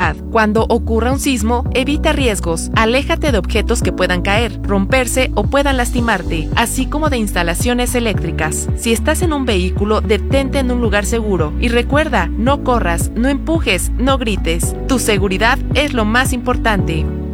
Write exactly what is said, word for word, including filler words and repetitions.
seguridad. Cuando ocurra un sismo, evita riesgos. Aléjate de objetos que puedan caer, romperse o puedan lastimarte, así como de instalaciones eléctricas. Si estás en un vehículo, detente en un lugar seguro y recuerda, no corras, no empujes, no grites. Tu seguridad es lo más importante.